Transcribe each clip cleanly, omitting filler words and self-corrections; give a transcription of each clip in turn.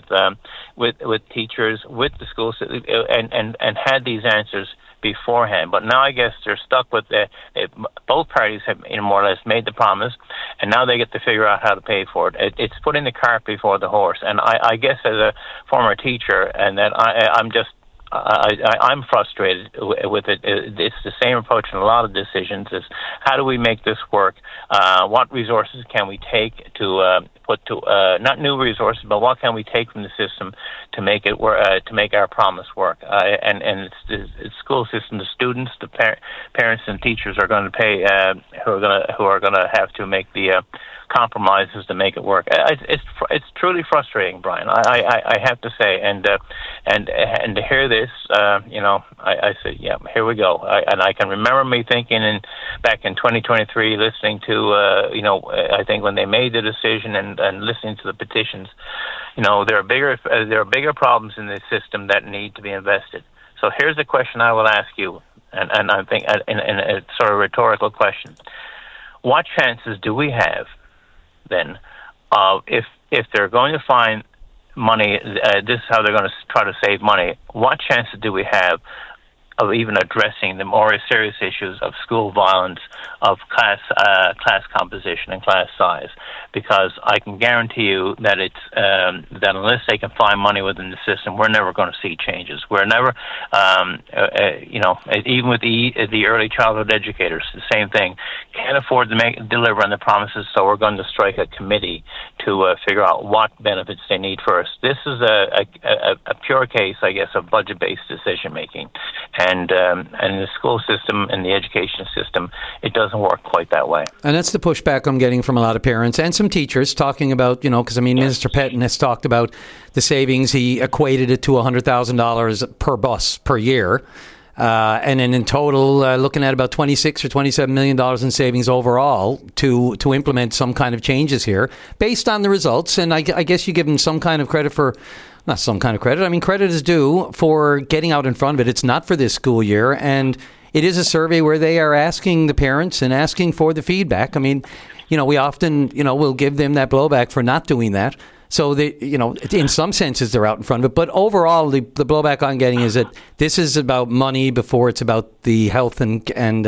with teachers, with the schools, and had these answers beforehand. But now I guess they're stuck with both parties have more or less made the promise, and now they get to figure out how to pay for it. It's putting the cart before the horse. And I guess as a former teacher, and that I'm frustrated with it. It's the same approach in a lot of decisions: is how do we make this work? What resources can we take to put to not new resources, but what can we take from the system to make it work, to make our promise work? And it's the school system, the students, the parents, and teachers are going to pay, who are going to have to make the compromises to make it work. It's truly frustrating, Brian. I have to say, and to hear this, I said, yeah, here we go. And I can remember me thinking, back in 2023, listening to, I think when they made the decision and listening to the petitions, there are bigger problems in this system that need to be invested. So here's the question I will ask you, and I think in a sort of rhetorical question: what chances do we have then, if they're going to find money, this is how they're going to try to save money, what chances do we have of even addressing the more serious issues of school violence, of class composition and class size? Because I can guarantee you that it's that unless they can find money within the system, we're never going to see changes. We're never, even with the early childhood educators, the same thing. Can't afford to deliver on the promises, so we're going to strike a committee to figure out what benefits they need first. This is a pure case, I guess, of budget-based decision making. And in the school system and the education system, it doesn't work quite that way. And that's the pushback I'm getting from a lot of parents and some teachers talking about, because Minister Petten has talked about the savings. He equated it to $100,000 per bus per year. And then in total, looking at about $26 or $27 million in savings overall to implement some kind of changes here based on the results. And I guess you give them some kind of credit for... Not some kind of credit. I mean, credit is due for getting out in front of it. It's not for this school year. And it is a survey where they are asking the parents and asking for the feedback. I mean, we often, will give them that blowback for not doing that. So, they, in some senses, they're out in front of it. But overall, the blowback I'm getting is that this is about money before it's about the health and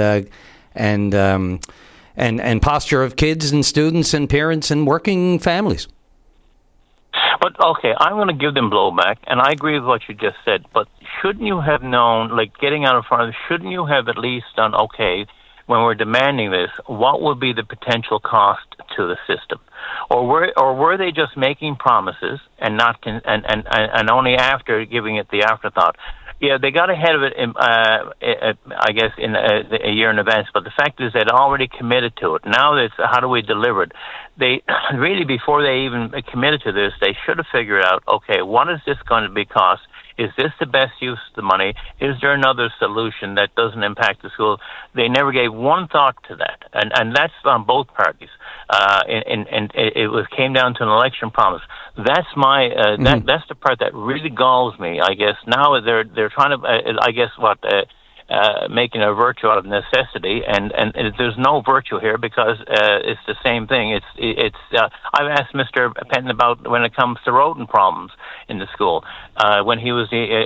posture of kids and students and parents and working families. But, okay, I'm going to give them blowback, and I agree with what you just said, but shouldn't you have known, like getting out in front of it, shouldn't you have at least done, okay, when we're demanding this, what would be the potential cost to the system? Or were they just making promises and not and only after giving it the afterthought? Yeah, they got ahead of it, I guess, in a year in advance. But the fact is, they'd already committed to it. Now it's how do we deliver it? They really, before they even committed to this, they should have figured out, okay, what is this going to be cost? Is this the best use of the money? Is there another solution that doesn't impact the school? They never gave one thought to that, and that's on both parties. And it came down to an election promise. That's my that's the part that really galls me. I guess now they're trying to making a virtue out of necessity, and there's no virtue here because it's the same thing. I've asked Mr. Petten about when it comes to rodent problems in the school. When he was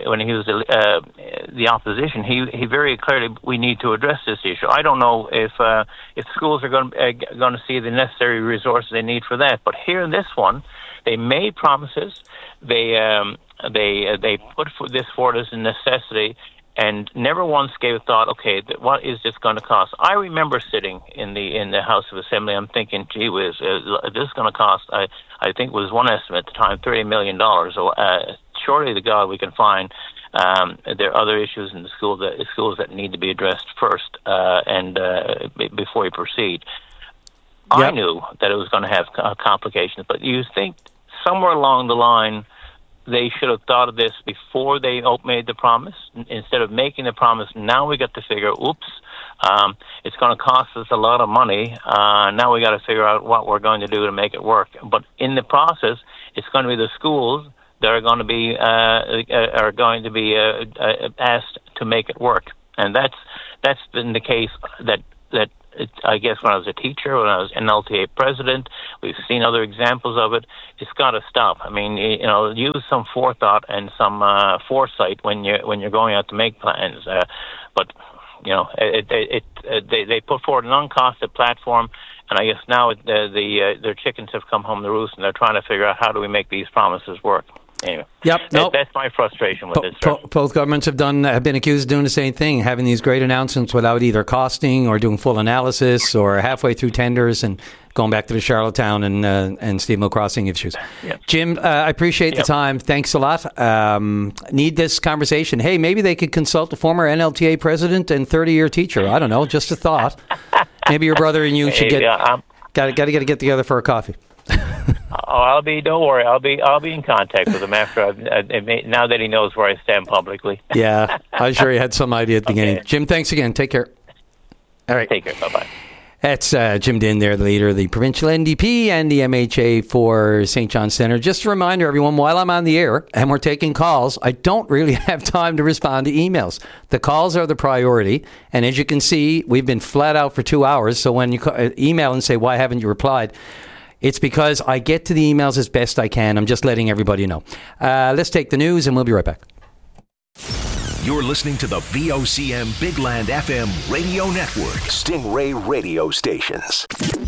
the opposition, he very clearly we need to address this issue. I don't know if schools are going to see the necessary resources they need for that. But here in this one, they made promises. They put this forward as a necessity, and never once gave a thought, okay, what is this going to cost? I remember sitting in the House of Assembly, I'm thinking, gee whiz, this is going to cost, I think it was one estimate at the time, $30 million. So surely to God we can find there are other issues in the schools that need to be addressed first before we proceed. Yep. I knew that it was going to have complications, but you think somewhere along the line they should have thought of this before they made the promise. Instead of making the promise, now we got to figure, it's going to cost us a lot of money. Now we got to figure out what we're going to do to make it work. But in the process, it's going to be the schools that are going to be asked to make it work. And that's been the case that I guess when I was a teacher, when I was NLTA president, we've seen other examples of it. It's got to stop. I mean, use some forethought and some foresight when you're going out to make plans. But they put forward an uncosted platform, and I guess now their chickens have come home to roost, and they're trying to figure out how do we make these promises work. Anyway, that's my frustration with this. Both governments have been accused of doing the same thing, having these great announcements without either costing or doing full analysis or halfway through tenders and going back to the Charlottetown and Steve Mill Crossing issues. Yep. Jim, I appreciate the time. Thanks a lot. Need this conversation. Hey, maybe they could consult a former NLTA president and 30-year teacher. I don't know, just a thought. Maybe your brother and you should got to get together for a coffee. Don't worry. I'll be in contact with him after now that he knows where I stand publicly. Yeah, I'm sure he had some idea at the beginning. Jim, thanks again. Take care. All right. Take care. Bye-bye. That's Jim Dinn there, the leader of the provincial NDP and the MHA for St. John Centre. Just a reminder, everyone, while I'm on the air and we're taking calls, I don't really have time to respond to emails. The calls are the priority. And as you can see, we've been flat out for 2 hours. So when you email and say, why haven't you replied? It's because I get to the emails as best I can. I'm just letting everybody know. Let's take the news and we'll be right back. You're listening to the VOCM Big Land FM radio network. Stingray radio stations.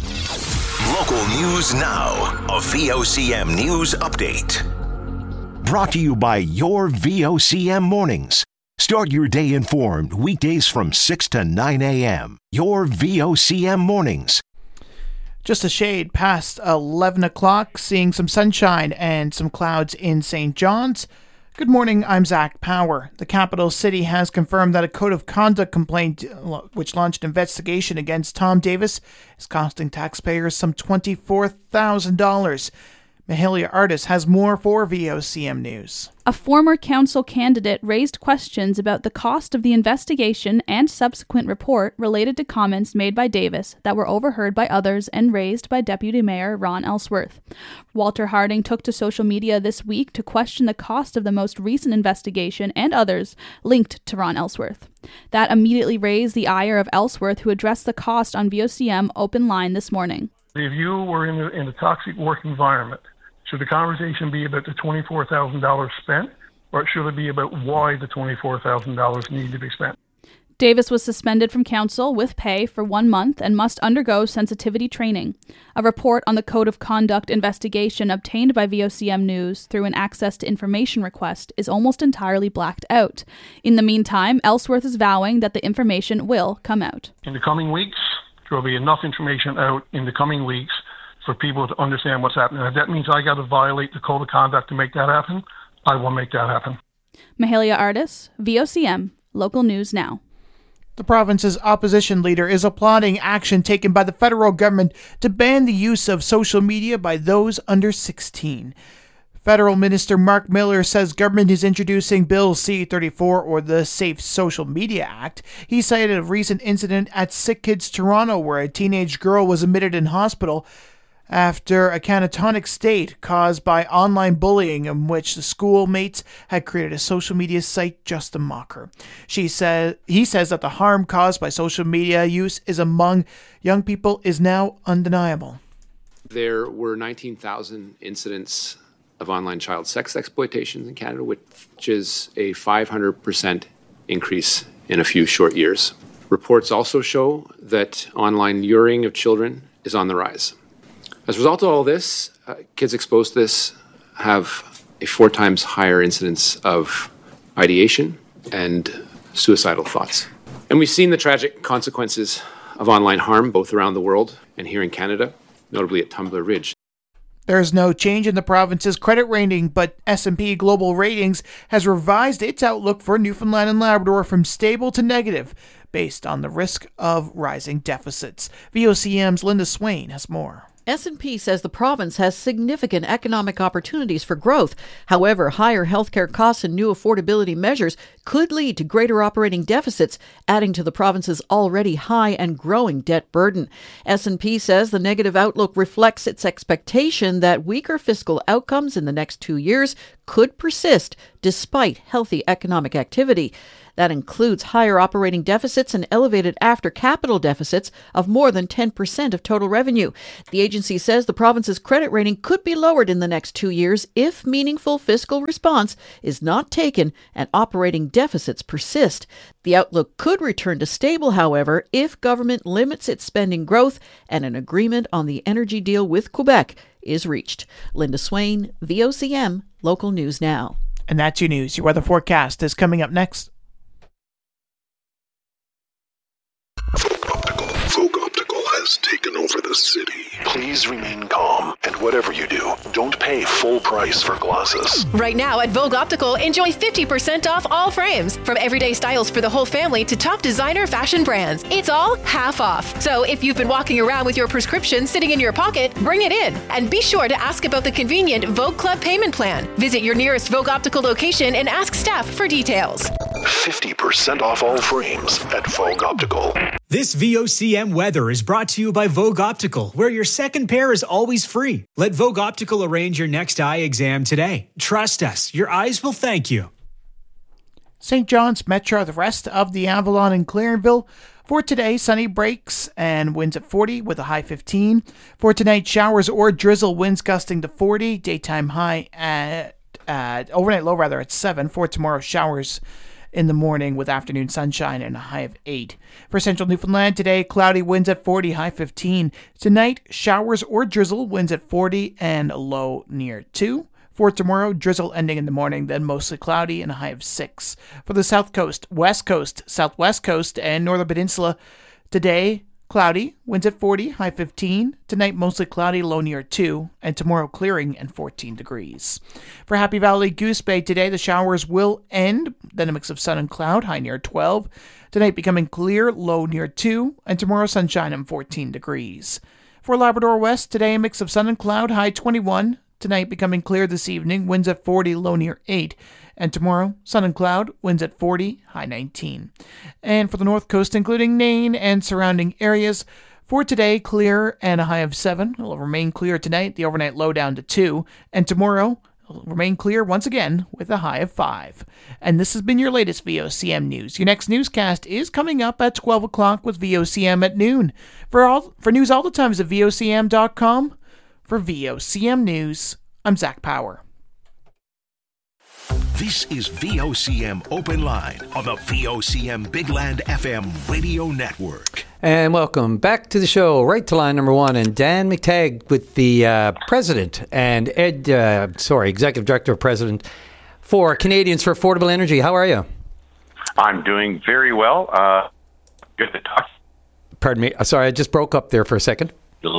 Local news now. A VOCM news update. Brought to you by your VOCM mornings. Start your day informed weekdays from 6 to 9 a.m. Your VOCM mornings. Just a shade past 11 o'clock, seeing some sunshine and some clouds in St. John's. Good morning, I'm Zach Power. The capital city has confirmed that a code of conduct complaint, which launched an investigation against Tom Davis, is costing taxpayers some $24,000. Mahalia Artis has more for VOCM News. A former council candidate raised questions about the cost of the investigation and subsequent report related to comments made by Davis that were overheard by others and raised by Deputy Mayor Ron Ellsworth. Walter Harding took to social media this week to question the cost of the most recent investigation and others linked to Ron Ellsworth. That immediately raised the ire of Ellsworth, who addressed the cost on VOCM Open Line this morning. If you were in a toxic work environment, should the conversation be about the $24,000 spent, or should it be about why the $24,000 need to be spent? Davis was suspended from council with pay for 1 month and must undergo sensitivity training. A report on the Code of Conduct investigation obtained by VOCM News through an access to information request is almost entirely blacked out. In the meantime, Ellsworth is vowing that the information will come out. In the coming weeks, there will be enough information out in the coming weeks for people to understand what's happening. If that means I got to violate the code of conduct to make that happen, I will make that happen. Mahalia Artis, VOCM, Local News Now. The province's opposition leader is applauding action taken by the federal government to ban the use of social media by those under 16. Federal Minister Mark Miller says government is introducing Bill C-34, or the Safe Social Media Act. He cited a recent incident at Sick Kids Toronto where a teenage girl was admitted in hospital after a catatonic state caused by online bullying in which the schoolmates had created a social media site just to mock her. He says that the harm caused by social media use is among young people is now undeniable. There were 19,000 incidents of online child sex exploitation in Canada, which is a 500% increase in a few short years. Reports also show that online luring of children is on the rise. As a result of all this, kids exposed to this have a 4 times higher incidence of ideation and suicidal thoughts. And we've seen the tragic consequences of online harm both around the world and here in Canada, notably at Tumbler Ridge. There is no change in the province's credit rating, but S&P Global Ratings has revised its outlook for Newfoundland and Labrador from stable to negative, based on the risk of rising deficits. VOCM's Linda Swain has more. S&P says the province has significant economic opportunities for growth. However, higher healthcare costs and new affordability measures could lead to greater operating deficits, adding to the province's already high and growing debt burden. S&P says the negative outlook reflects its expectation that weaker fiscal outcomes in the next 2 years could persist despite healthy economic activity. That includes higher operating deficits and elevated after-capital deficits of more than 10% of total revenue. The agency says the province's credit rating could be lowered in the next 2 years if meaningful fiscal response is not taken and operating deficits persist. The outlook could return to stable, however, if government limits its spending growth and an agreement on the energy deal with Quebec is reached. Linda Swain, VOCM, Local News Now. And that's your news. Your weather forecast is coming up next. Vogue Optical has taken over the city. Please remain calm, and whatever you do, don't pay full price for glasses. Right now at Vogue Optical, enjoy 50% off all frames. From everyday styles for the whole family to top designer fashion brands. It's all half off. So if you've been walking around with your prescription sitting in your pocket, bring it in. And be sure to ask about the convenient Vogue Club payment plan. Visit your nearest Vogue Optical location and ask staff for details. 50% off all frames at Vogue Optical. This VOCM weather is brought to you by Vogue Optical, where your second pair is always free. Let Vogue Optical arrange your next eye exam today. Trust us, your eyes will thank you. St. John's Metro, the rest of the Avalon and Clarenville. For today, sunny breaks and winds at 40 with a high 15. For tonight, showers or drizzle, winds gusting to 40. Daytime high overnight low at 7. For tomorrow, showers in the morning with afternoon sunshine and a high of 8. For central Newfoundland today, cloudy, winds at 40, high 15. Tonight, showers or drizzle, winds at 40 and a low near 2. For tomorrow, drizzle ending in the morning, then mostly cloudy and a high of 6. For the south coast, west coast, southwest coast, and northern peninsula, today, cloudy, winds at 40, high 15. Tonight, mostly cloudy, low near 2. And tomorrow, clearing and 14 degrees. For Happy Valley, Goose Bay, today the showers will end, then a mix of sun and cloud, high near 12. Tonight, becoming clear, low near 2. And tomorrow, sunshine and 14 degrees. For Labrador West, today a mix of sun and cloud, high 21. Tonight, becoming clear this evening, winds at 40, low near 8. And tomorrow, sun and cloud, winds at 40, high 19. And for the north coast, including Nain and surrounding areas, for today, clear and a high of 7. It will remain clear tonight, the overnight low down to 2. And tomorrow, it will remain clear once again with a high of 5. And this has been your latest VOCM news. Your next newscast is coming up at 12 o'clock with VOCM at noon. For news all the times at VOCM.com. For VOCM News, I'm Zach Power. This is VOCM Open Line on the VOCM Big Land FM radio network. And welcome back to the show, right to line number 1. And Dan McTagg with the president and executive director of president for Canadians for Affordable Energy. How are you? I'm doing very well. Good to talk. Pardon me. Sorry, I just broke up there for a second.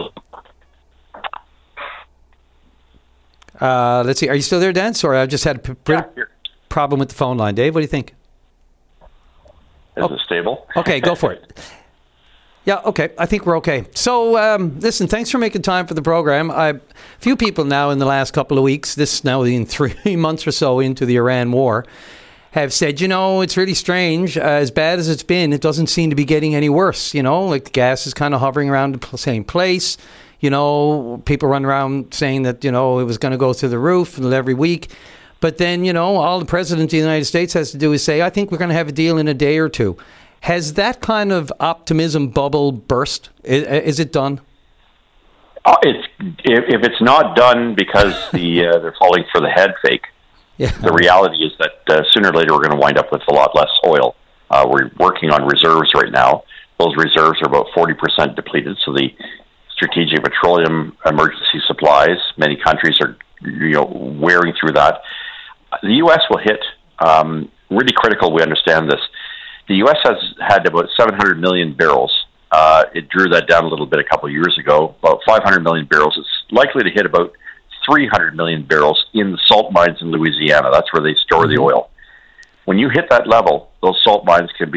Let's see. Are you still there, Dan? Sorry, I've just had a problem with the phone line. Dave, what do you think? Is it stable? Okay, go for it. Yeah, okay. I think we're okay. So, listen, thanks for making time for the program. A few people now in the last couple of weeks, this now in 3 months or so into the Iran war, have said, it's really strange. As bad as it's been, it doesn't seem to be getting any worse. Like the gas is kind of hovering around the same place. People run around saying that, it was going to go through the roof every week. But then, all the president of the United States has to do is say, I think we're going to have a deal in a day or two. Has that kind of optimism bubble burst? Is it done? If it's not done because they're falling for the head fake, the reality is that sooner or later we're going to wind up with a lot less oil. We're working on reserves right now. Those reserves are about 40% depleted, so the Strategic Petroleum Emergency Supplies, many countries are wearing through that. The U.S. will hit, really critical, we understand this. The U.S. has had about 700 million barrels. It drew that down a little bit a couple of years ago, about 500 million barrels. It's likely to hit about 300 million barrels in the salt mines in Louisiana. That's where they store the oil. When you hit that level, those salt mines can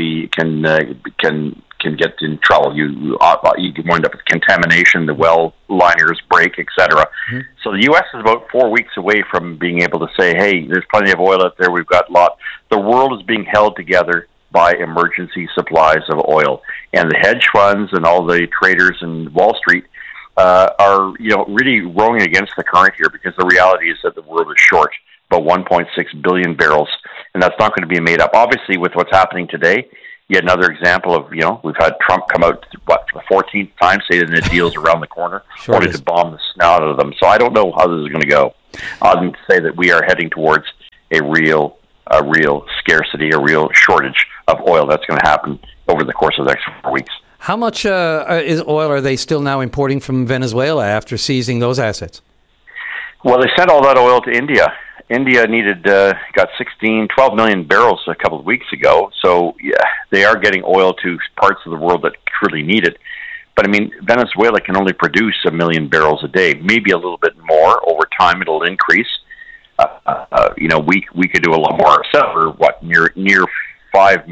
get in trouble. You wind up with contamination, the well liners break, etc. Mm-hmm. So the U.S. is about 4 weeks away from being able to say, hey, there's plenty of oil out there, we've got a lot. The world is being held together by emergency supplies of oil. And the hedge funds and all the traders in Wall Street are really rowing against the current here, because the reality is that the world is short about 1.6 billion barrels, and that's not going to be made up. Obviously, with what's happening today, yet another example of, we've had Trump come out, for the 14th time, say that the deal's around the corner, wanted to bomb the snout out of them. So I don't know how this is going to go. Other than to say that we are heading towards a real scarcity, a real shortage of oil that's going to happen over the course of the next 4 weeks. How much oil are they still now importing from Venezuela after seizing those assets? Well, they sent all that oil to India. India got 12 million barrels a couple of weeks ago. So, yeah, they are getting oil to parts of the world that truly need it. But, I mean, Venezuela can only produce 1 million barrels a day, maybe a little bit more. Over time, it'll increase. We could do a lot more ourselves. Near 5.5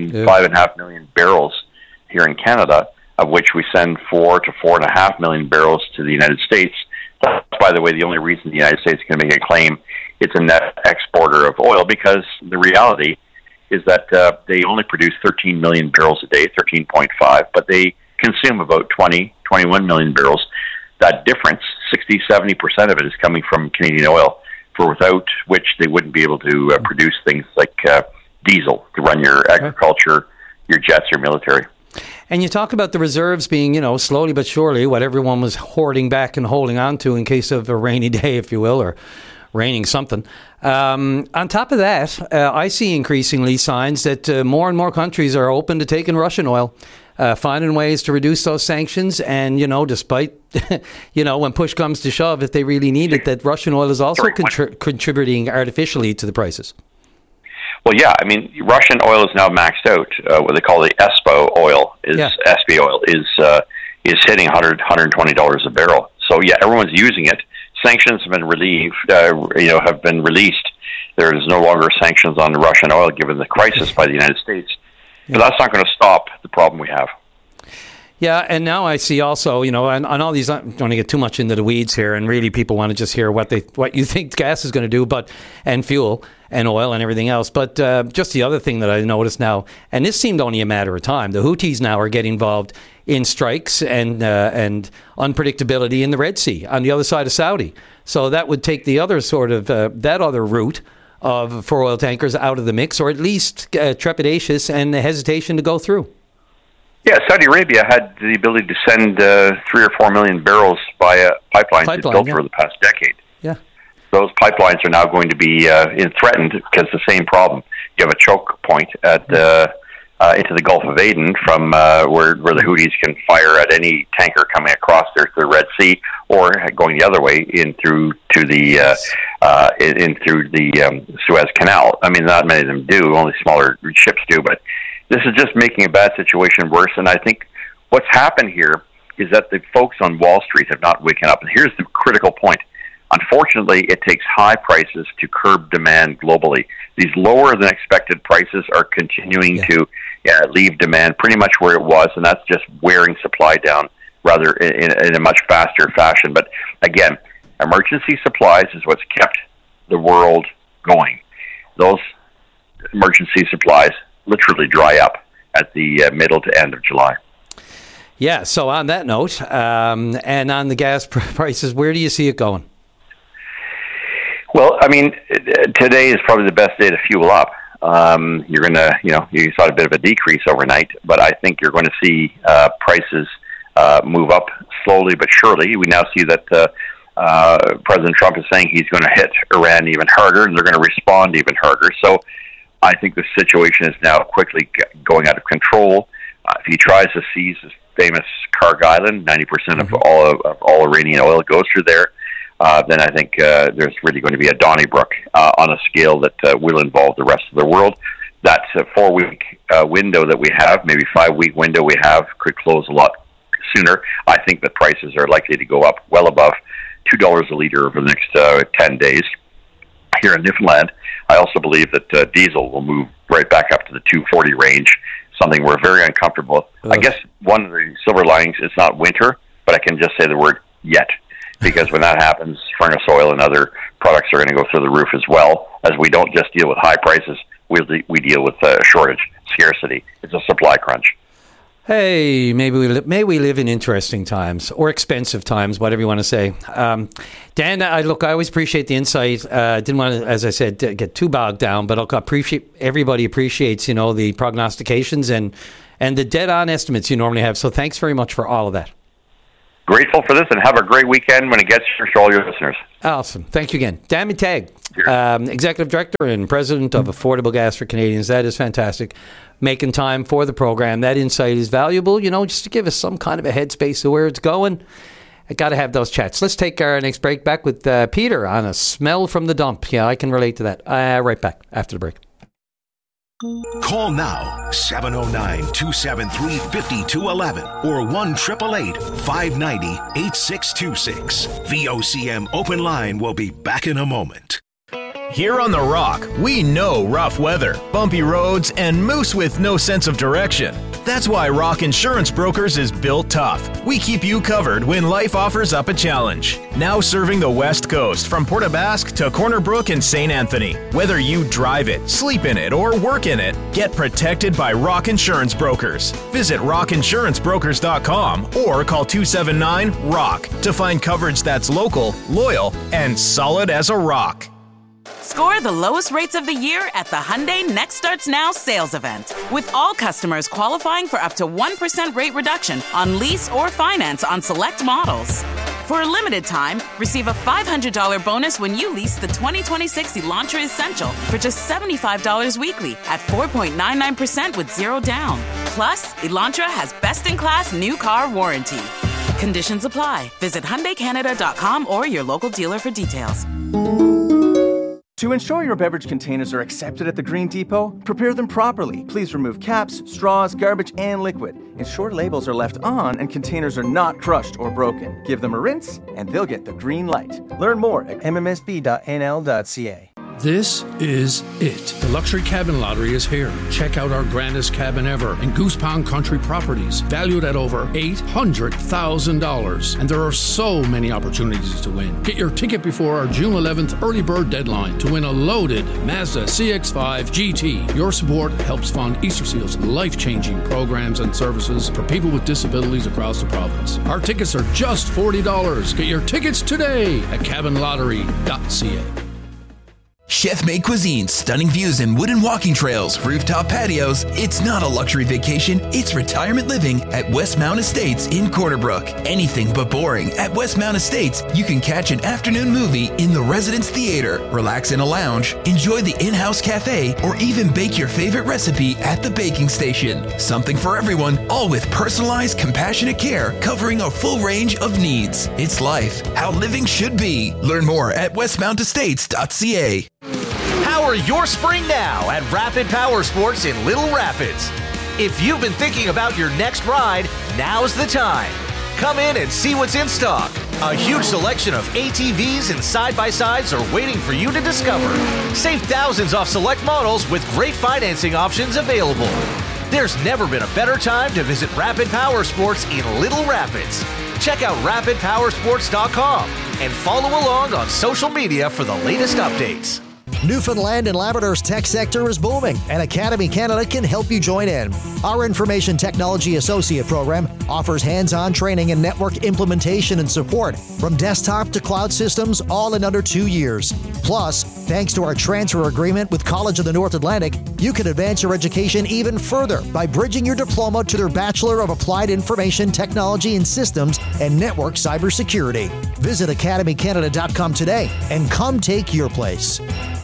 million barrels here in Canada, of which we send 4 to 4.5 million barrels to the United States. That's, by the way, the only reason the United States can make a claim it's a net exporter of oil, because the reality is that they only produce 13 million barrels a day, 13.5, but they consume about 21 million barrels. That difference, 60-70% of it is coming from Canadian oil, without which they wouldn't be able to produce things like diesel to run your agriculture, your jets, your military. And you talk about the reserves being, slowly but surely what everyone was hoarding back and holding on to in case of a rainy day, if you will, or raining something. On top of that, I see increasingly signs that more and more countries are open to taking Russian oil, finding ways to reduce those sanctions. And, despite, when push comes to shove, if they really need it, that Russian oil is also contributing artificially to the prices. Well, yeah, I mean, Russian oil is now maxed out. What they call the ESPO oil ESPO oil is hitting $120 a barrel. So yeah, everyone's using it. Sanctions have been relieved. Have been released. There is no longer sanctions on Russian oil given the crisis by the United States. But that's not going to stop the problem we have. Yeah, and now I see also, on all these, I don't want to get too much into the weeds here, and really people want to just hear what you think gas is going to do, and fuel and oil and everything else. But just the other thing that I noticed now, and this seemed only a matter of time, the Houthis now are getting involved in strikes and unpredictability in the Red Sea on the other side of Saudi. So that would take the other sort of, that other route for oil tankers out of the mix, or at least trepidatious and hesitation to go through. Yeah, Saudi Arabia had the ability to send 3 or 4 million barrels via pipelines it's built over the past decade. Yeah, those pipelines are now going to be threatened because the same problem. You have a choke point at into the Gulf of Aden from where the Houthis can fire at any tanker coming across there to the Red Sea, or going the other way in through the Suez Canal. I mean, not many of them do; only smaller ships do, but. This is just making a bad situation worse, and I think what's happened here is that the folks on Wall Street have not waken up. And here's the critical point. Unfortunately, it takes high prices to curb demand globally. These lower than expected prices are continuing to leave demand pretty much where it was, and that's just wearing supply down rather in a much faster fashion. But again, emergency supplies is what's kept the world going. Those emergency supplies literally dry up at the middle to end of July. Yeah, so on that note, and on the gas prices, where do you see it going? Well, I mean, today is probably the best day to fuel up. You're going to, you saw a bit of a decrease overnight, but I think you're going to see prices move up slowly but surely. We now see that President Trump is saying he's going to hit Iran even harder, and they're going to respond even harder. So I think the situation is now quickly going out of control. If he tries to seize this famous Karg Island, 90% of all Iranian oil goes through there, then I think there's really going to be a Donnybrook on a scale that will involve the rest of the world. That 4-week window that we have, maybe 5-week window we have, could close a lot sooner. I think the prices are likely to go up well above $2 a liter over the next 10 days. Here in Newfoundland, I also believe that diesel will move right back up to the $2.40 range, something we're very uncomfortable with. I guess one of the silver linings is not winter, but I can just say the word yet, because when that happens, furnace oil and other products are going to go through the roof as well, as we don't just deal with high prices, we deal with shortage, scarcity. It's a supply crunch. Hey, may we live in interesting times or expensive times, whatever you want to say. Dan, I always appreciate the insight. Didn't want to, as I said, get too bogged down, but everybody appreciates, the prognostications and the dead-on estimates you normally have. So thanks very much for all of that. Grateful for this, and have a great weekend when it gets here for all your listeners. Awesome. Thank you again. Dan Mittag, Executive Director and President of Affordable Gas for Canadians. That is fantastic. Making time for the program. That insight is valuable, just to give us some kind of a headspace of where it's going. I got to have those chats. Let's take our next break back with Peter on a smell from the dump. Yeah, I can relate to that. Right back after the break. Call now, 709-273-5211 or 1-888-590-8626. VOCM Open Line will be back in a moment. Here on The Rock, we know rough weather, bumpy roads, and moose with no sense of direction. That's why Rock Insurance Brokers is built tough. We keep you covered when life offers up a challenge. Now serving the West Coast from Port aux Basques to Corner Brook and St. Anthony. Whether you drive it, sleep in it, or work in it, get protected by Rock Insurance Brokers. Visit rockinsurancebrokers.com or call 279-ROCK to find coverage that's local, loyal, and solid as a rock. Score the lowest rates of the year at the Hyundai Next Starts Now sales event. With all customers qualifying for up to 1% rate reduction on lease or finance on select models. For a limited time, receive a $500 bonus when you lease the 2026 Elantra Essential for just $75 weekly at 4.99% with zero down. Plus, Elantra has best-in-class new car warranty. Conditions apply. Visit HyundaiCanada.com or your local dealer for details. To ensure your beverage containers are accepted at the Green Depot, prepare them properly. Please remove caps, straws, garbage, and liquid. Ensure labels are left on and containers are not crushed or broken. Give them a rinse, and they'll get the green light. Learn more at mmsb.nl.ca. This is it. The Luxury Cabin Lottery is here. Check out our grandest cabin ever in Goose Pond Country Properties, valued at over $800,000. And there are so many opportunities to win. Get your ticket before our June 11th early bird deadline to win a loaded Mazda CX-5 GT. Your support helps fund Easter Seal's life-changing programs and services for people with disabilities across the province. Our tickets are just $40. Get your tickets today at cabinlottery.ca. Chef-made cuisine, stunning views and wooden walking trails, rooftop patios. It's not a luxury vacation, it's retirement living at Westmount Estates in Corner Brook. Anything but boring. At Westmount Estates, you can catch an afternoon movie in the Residence Theater, relax in a lounge, enjoy the in-house cafe, or even bake your favorite recipe at the baking station. Something for everyone, all with personalized, compassionate care covering a full range of needs. It's life, how living should be. Learn more at westmountestates.ca. Power your spring now at Rapid Power Sports in Little Rapids. If you've been thinking about your next ride, now's the time. Come in and see what's in stock. A huge selection of ATVs and side-by-sides are waiting for you to discover. Save thousands off select models with great financing options available. There's never been a better time to visit Rapid Power Sports in Little Rapids. Check out rapidpowersports.com and follow along on social media for the latest updates. Newfoundland and Labrador's tech sector is booming, and Academy Canada can help you join in. Our Information Technology Associate program offers hands-on training and network implementation and support, from desktop to cloud systems, all in under 2 years. Plus, thanks to our transfer agreement with College of the North Atlantic, you can advance your education even further by bridging your diploma to their Bachelor of Applied Information Technology and Systems and Network Cybersecurity. Visit academycanada.com today and come take your place.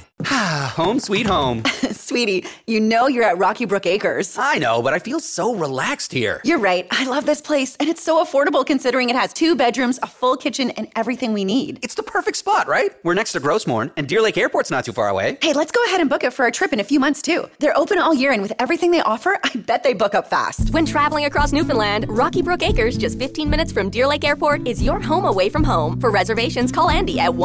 Home sweet home. Sweetie, you know you're at Rocky Brook Acres. I know, but I feel so relaxed here. You're right. I love this place, and it's so affordable considering it has 2 bedrooms, a full kitchen, and everything we need. It's the perfect spot, right? We're next to Grossmorn, and Deer Lake Airport's not too far away. Hey, let's go ahead and book it for a trip in a few months, too. They're open all year, and with everything they offer, I bet they book up fast. When traveling across Newfoundland, Rocky Brook Acres, just 15 minutes from Deer Lake Airport, is your home away from home. For reservations, call Andy at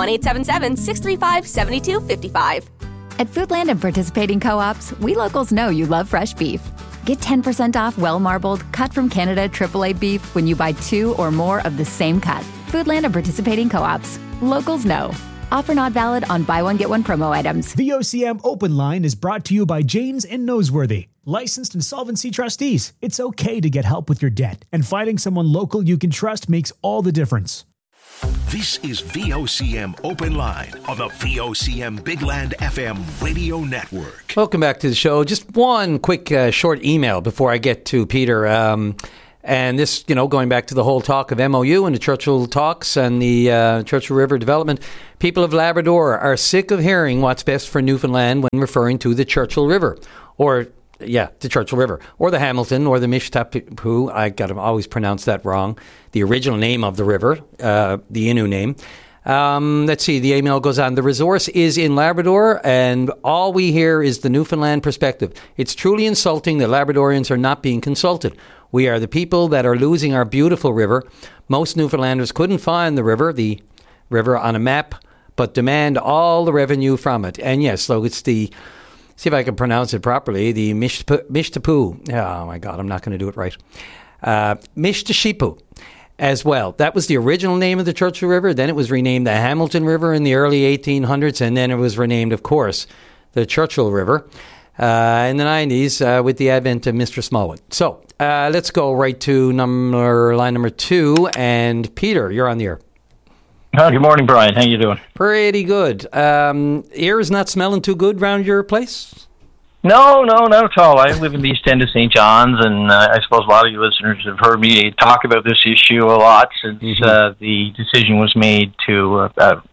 1-877-635-7255. At Foodland and participating co-ops, we locals know you love fresh beef. Get 10% off well-marbled, cut from Canada AAA beef when you buy 2 or more of the same cut. Foodland and participating co-ops. Locals know. Offer not valid on buy one, get one promo items. VOCM Open Line is brought to you by James and Noseworthy, licensed insolvency trustees. It's okay to get help with your debt, and finding someone local you can trust makes all the difference. This is VOCM Open Line on the VOCM Big Land FM radio network. Welcome back to the show. Just one quick short email before I get to Peter. And this, going back to the whole talk of MOU and the Churchill talks and the Churchill River development, people of Labrador are sick of hearing what's best for Newfoundland when referring to the Churchill River, the Churchill River, or the Hamilton, or the Mishtapoo. I got to always pronounce that wrong. The original name of the river, the Innu name. Let's see, the email goes on. The resource is in Labrador, and all we hear is the Newfoundland perspective. It's truly insulting that Labradorians are not being consulted. We are the people that are losing our beautiful river. Most Newfoundlanders couldn't find the river on a map, but demand all the revenue from it. And yes, so it's the, see if I can pronounce it properly, the Mishtapoo. Oh my God, I'm not going to do it right. Mishtapoo as well. That was the original name of the Churchill River. Then it was renamed the Hamilton River in the early 1800s, and then it was renamed, of course, the Churchill River in the 90s with the advent of Mr. Smallwood. So let's go right to line number 2, and Peter, you're on the air. Good morning, Brian. How you doing? Pretty good. Air is not smelling too good around your place? No, not at all. I live in the East End of St. John's, and I suppose a lot of you listeners have heard me talk about this issue a lot since the decision was made to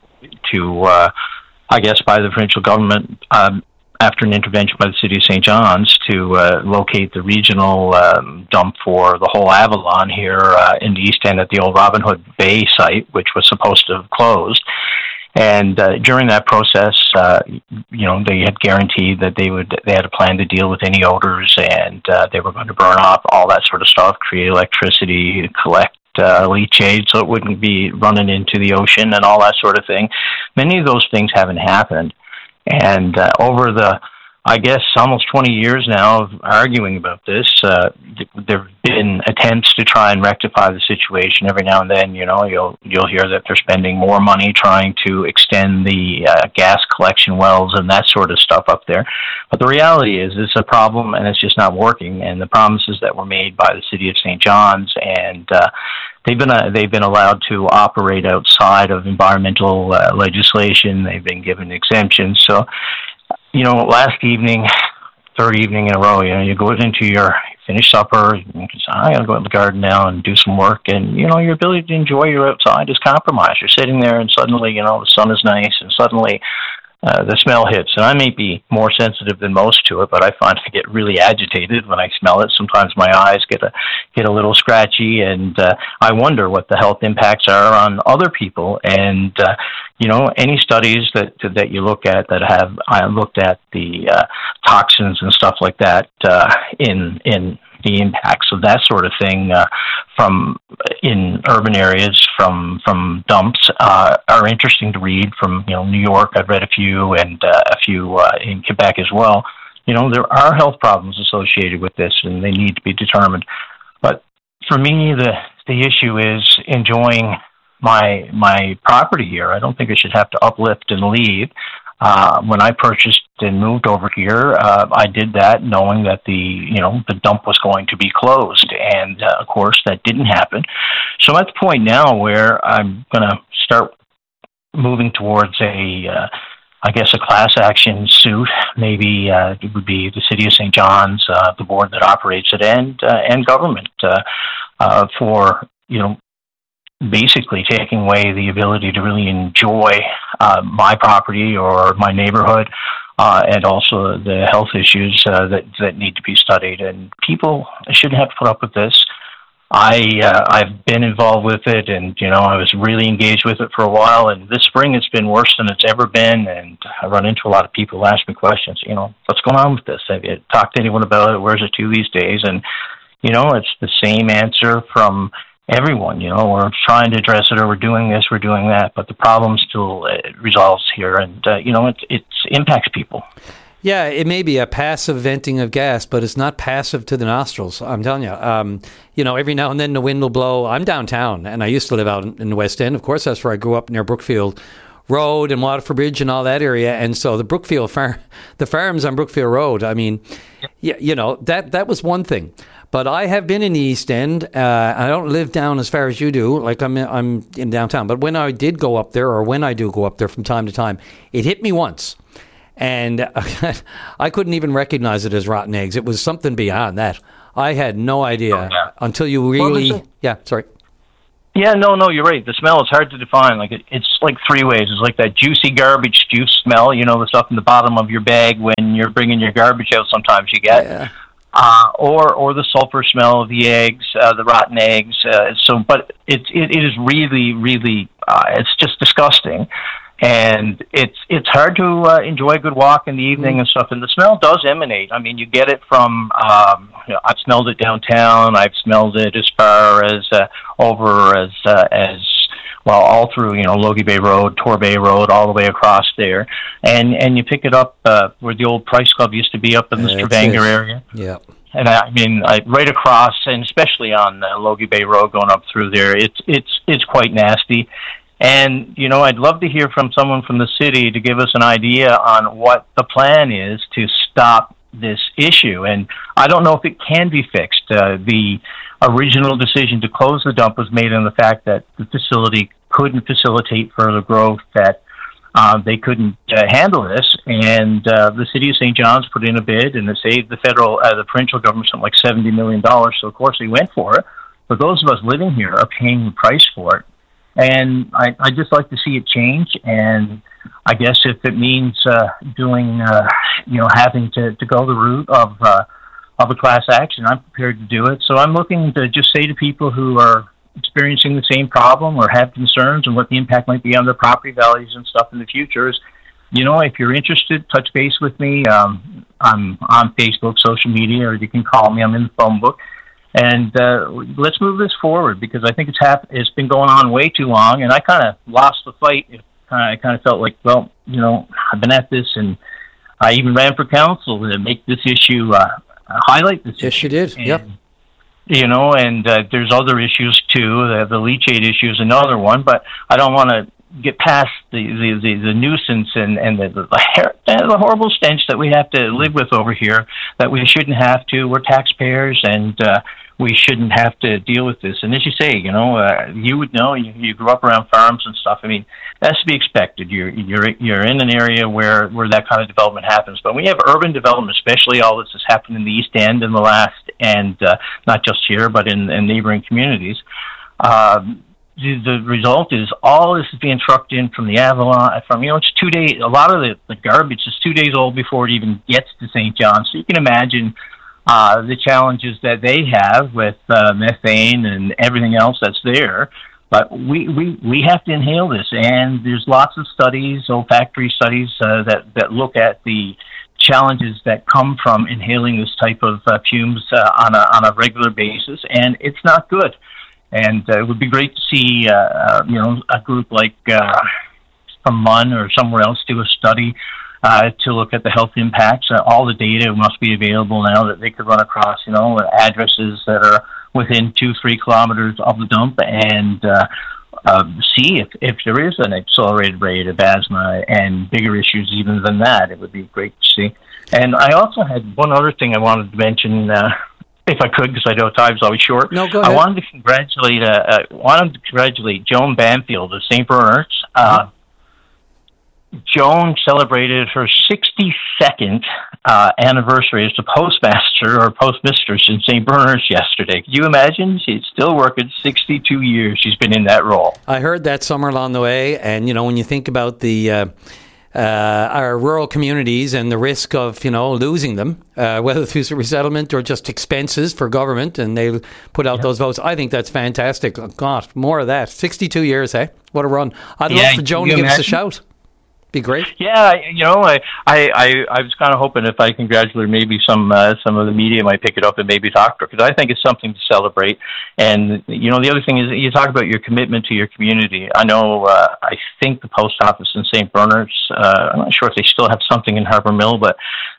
I guess, by the provincial government after an intervention by the City of St. John's to locate the regional dump for the whole Avalon here in the East End at the old Robin Hood Bay site, which was supposed to have closed. And during that process, they had guaranteed that they had a plan to deal with any odors, and they were going to burn off all that sort of stuff, create electricity, collect leachate so it wouldn't be running into the ocean and all that sort of thing. Many of those things haven't happened. And over the, I guess, almost 20 years now of arguing about this, there have been attempts to try and rectify the situation. Every now and then, you'll hear that they're spending more money trying to extend the gas collection wells and that sort of stuff up there. But the reality is it's a problem, and it's just not working. And the promises that were made by the City of St. John's, and they've been allowed to operate outside of environmental legislation. They've been given exemptions. So, last evening, third evening in a row, you go into your finished supper, you say, I got to go in the garden now and do some work, and, your ability to enjoy your outside is compromised. You're sitting there, and suddenly, the sun is nice, and suddenly the smell hits. And I may be more sensitive than most to it, but I find I get really agitated when I smell it. Sometimes my eyes get a little scratchy, and I wonder what the health impacts are on other people. And any studies that you look at I looked at the toxins and stuff like that in the impacts of that sort of thing from in urban areas from dumps are interesting to read. From New York, I've read a few, and a few in Quebec as well. There are health problems associated with this, and they need to be determined. But for me, the issue is enjoying my property here. I don't think I should have to uplift and leave. When I purchased and moved over here, I did that knowing that the dump was going to be closed, and of course that didn't happen. So I'm at the point now where I'm going to start moving towards a class action suit. Maybe it would be the City of St. John's, the board that operates it, and government for basically taking away the ability to really enjoy my property or my neighborhood, and also the health issues that need to be studied. And people shouldn't have to put up with this. I've been involved with it, and I was really engaged with it for a while. And this spring, it's been worse than it's ever been. And I run into a lot of people who ask me questions. What's going on with this? Have you talked to anyone about it? Where's it to these days? And it's the same answer from everyone. We're trying to address it, or we're doing this, we're doing that, but the problem still resolves here, and it impacts people. Yeah, it may be a passive venting of gas, but it's not passive to the nostrils. I'm telling you. Every now and then the wind will blow. I'm downtown, and I used to live out in the West End. Of course, that's where I grew up, near Brookfield Road and Waterford Bridge and all that area. And so the Brookfield the farms on Brookfield Road, I mean, that was one thing. But I have been in the East End. I don't live down as far as you do. Like I'm in downtown. But when I did go up there, or when I do go up there from time to time, it hit me once. And I couldn't even recognize it as rotten eggs. It was something beyond that. I had no idea until you really... sorry. Yeah, no, you're right. The smell is hard to define. Like it's like three ways. It's like that juicy garbage juice smell, the stuff in the bottom of your bag when you're bringing your garbage out sometimes you get. Yeah. Or the sulfur smell of the eggs, the rotten eggs. But it is really, really, it's just disgusting. And it's hard to enjoy a good walk in the evening and stuff. And the smell does emanate. I mean, you get it from, I've smelled it downtown. I've smelled it as far as all through, Logie Bay Road, Torbay Road, all the way across there. And you pick it up where the old Price Club used to be up in the Stavanger area. Yeah. And I mean, right across, and especially on Logie Bay Road going up through there, it's quite nasty. And, I'd love to hear from someone from the city to give us an idea on what the plan is to stop this issue. And I don't know if it can be fixed. The original decision to close the dump was made on the fact that the facility couldn't facilitate further growth, that they couldn't handle this. And the city of St. John's put in a bid, and it saved the provincial government something like $70 million. So, of course, they went for it. But those of us living here are paying the price for it. And I just like to see it change, and I guess if it means having to go the route of a class action, I'm prepared to do it. So I'm looking to just say to people who are experiencing the same problem or have concerns and what the impact might be on their property values and stuff in the future is, if you're interested, touch base with me. I'm on Facebook, social media, or you can call me. I'm in the phone book. And let's move this forward, because I think it's been going on way too long, and I kind of lost the fight. I kind of felt like, well, I've been at this, and I even ran for council to make this issue, highlight this issue. Yes, you did, yep. And there's other issues, too. The leachate issue is another one, but I don't want to get past the nuisance and the horrible stench that we have to live with over here, that we shouldn't have to. We're taxpayers, and we shouldn't have to deal with this. And as you say, you would know, you grew up around farms and stuff. I mean, that's to be expected. You're in an area where that kind of development happens. But when you have urban development, especially all this has happened in the East End in the last, and not just here, but in neighboring communities, the result is all this is being trucked in from the Avalon. It's 2 days. A lot of the garbage is 2 days old before it even gets to St. John's. So you can imagine the challenges that they have with methane and everything else that's there. But we have to inhale this, and there's lots of studies, olfactory studies, that look at the challenges that come from inhaling this type of fumes on a regular basis, and it's not good. And it would be great to see, a group like from MUN or somewhere else do a study to look at the health impacts. All the data must be available now that they could run across, addresses that are within 2-3 kilometers of the dump, and see if there is an accelerated rate of asthma and bigger issues even than that. It would be great to see. And I also had one other thing I wanted to mention, if I could, because I know time's always short. No, go ahead. I wanted to congratulate Joan Banfield of St. Bernard's. Joan celebrated her 62nd anniversary as the postmaster or postmistress in St. Bernard's yesterday. Can you imagine? She's still working 62 years. She's been in that role. I heard that somewhere along the way, and when you think about the our rural communities and the risk of losing them, whether through resettlement or just expenses for government, and they put out those votes. I think that's fantastic. Oh, God, more of that. 62 years, eh? What a run! I'd love for Joan to give us a shout. Be great. Yeah, I was kind of hoping if I congratulate her, maybe some of the media might pick it up and maybe talk to her, because I think it's something to celebrate. And the other thing is, you talk about your commitment to your community. I know I think the post office in St. Bernard's, I'm not sure if they still have something in Harbour Mill, but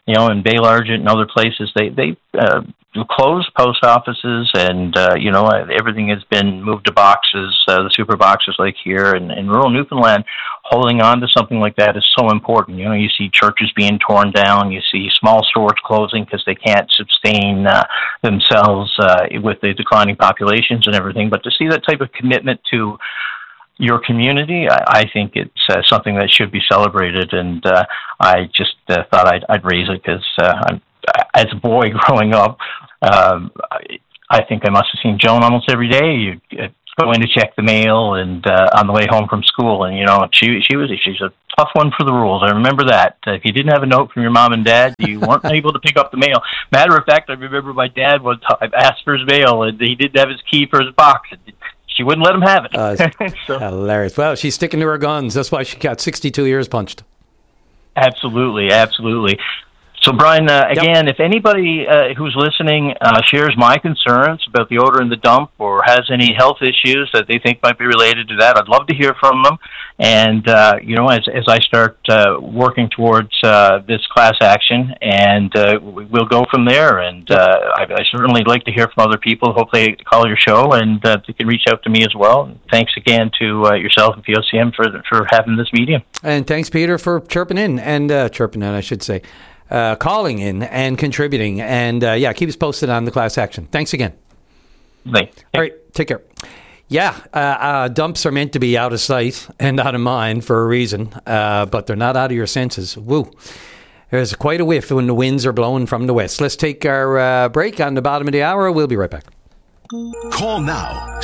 in Bay Argent and other places, they closed post offices, and everything has been moved to boxes, the super boxes like here. And in rural Newfoundland, holding on to something like that is so important. You see churches being torn down, you see small stores closing because they can't sustain themselves with the declining populations and everything. But to see that type of commitment to your community, I think it's something that should be celebrated, and I just thought I'd raise it because as a boy growing up, I think I must have seen Joan almost every day. You go in to check the mail, and on the way home from school, and she's a tough one for the rules. I remember that. If you didn't have a note from your mom and dad, you weren't able to pick up the mail. Matter of fact, I remember my dad one time asked for his mail, and he didn't have his key for his box. She wouldn't let him have it. Hilarious. Well, she's sticking to her guns. That's why she got 62 years punched. Absolutely. So, Brian, again, if anybody who's listening shares my concerns about the odor in the dump or has any health issues that they think might be related to that, I'd love to hear from them. And, as I start working towards this class action, and we'll go from there. And I certainly like to hear from other people. Hope they call your show, and they can reach out to me as well. And thanks again to yourself and VOCM for having this medium. And thanks, Peter, for chirping in, I should say. Calling in and contributing, and keep us posted on the class action. Thanks again. Thanks. All right, take care. Dumps are meant to be out of sight and out of mind for a reason, but they're not out of your senses. Woo. There's quite a whiff when the winds are blowing from the west. Let's take our break on the bottom of the hour. We'll be right back. Call now,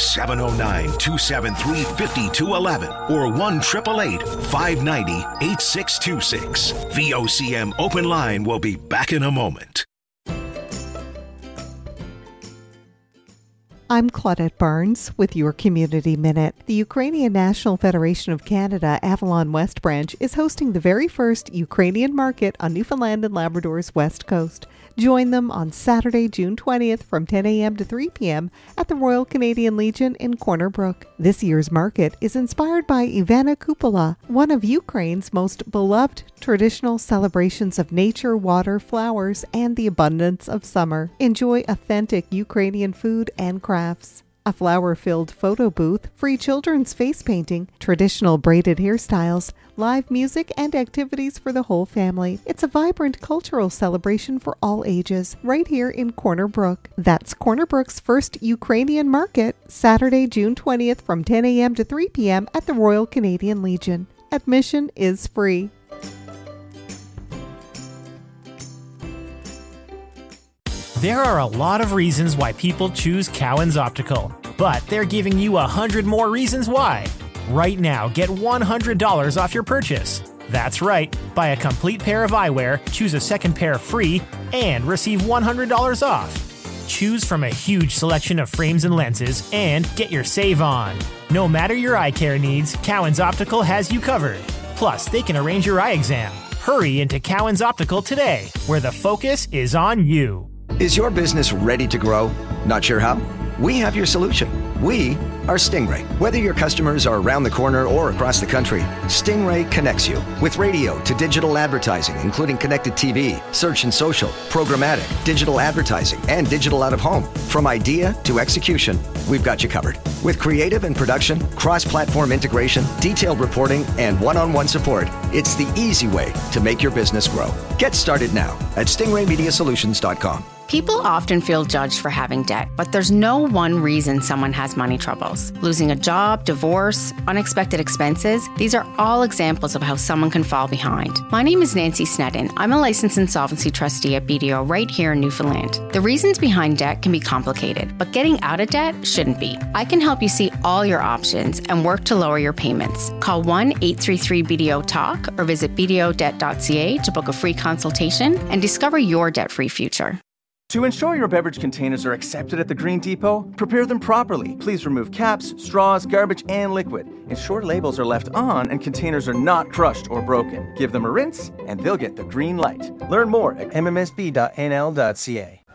709-273-5211 or 1-888-590-8626. VOCM Open Line will be back in a moment. I'm Claudette Barnes with your Community Minute. The Ukrainian National Federation of Canada Avalon West Branch is hosting the very first Ukrainian market on Newfoundland and Labrador's west coast. Join them on Saturday, June 20th from 10 a.m. to 3 p.m. at the Royal Canadian Legion in Corner Brook. This year's market is inspired by Ivana Kupala, one of Ukraine's most beloved traditional celebrations of nature, water, flowers, and the abundance of summer. Enjoy authentic Ukrainian food and crafts. A flower-filled photo booth, free children's face painting, traditional braided hairstyles, live music, and activities for the whole family. It's a vibrant cultural celebration for all ages, right here in Corner Brook. That's Corner Brook's first Ukrainian market, Saturday, June 20th from 10 a.m. to 3 p.m. at the Royal Canadian Legion. Admission is free. There are a lot of reasons why people choose Cowan's Optical, but they're giving you 100 more reasons why. Right now, get $100 off your purchase. That's right. Buy a complete pair of eyewear, choose a second pair free, and receive $100 off. Choose from a huge selection of frames and lenses, and get your save on. No matter your eye care needs, Cowan's Optical has you covered. Plus, they can arrange your eye exam. Hurry into Cowan's Optical today, where the focus is on you. Is your business ready to grow? Not sure how? We have your solution. We are Stingray. Whether your customers are around the corner or across the country, Stingray connects you with radio to digital advertising, including connected TV, search and social, programmatic, digital advertising, and digital out-of-home. From idea to execution, we've got you covered. With creative and production, cross-platform integration, detailed reporting, and one-on-one support, it's the easy way to make your business grow. Get started now at stingraymediasolutions.com. People often feel judged for having debt, but there's no one reason someone has money troubles. Losing a job, divorce, unexpected expenses, these are all examples of how someone can fall behind. My name is Nancy Sneddon. I'm a licensed insolvency trustee at BDO right here in Newfoundland. The reasons behind debt can be complicated, but getting out of debt shouldn't be. I can help you see all your options and work to lower your payments. Call 1-833-BDO-TALK or visit bdodebt.ca to book a free consultation and discover your debt-free future. To ensure your beverage containers are accepted at the Green Depot, prepare them properly. Please remove caps, straws, garbage, and liquid. Ensure labels are left on and containers are not crushed or broken. Give them a rinse, and they'll get the green light. Learn more at mmsb.nl.ca.